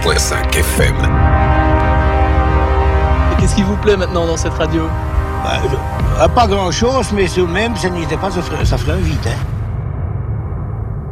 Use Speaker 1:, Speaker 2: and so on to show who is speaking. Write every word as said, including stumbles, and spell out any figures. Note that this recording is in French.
Speaker 1: virgule cinq F M.
Speaker 2: Et qu'est-ce qui vous plaît maintenant dans cette radio ?
Speaker 3: Bah, euh, pas grand-chose, mais tout de même, ça n'était pas, ça ferait, ça ferait un vide, hein.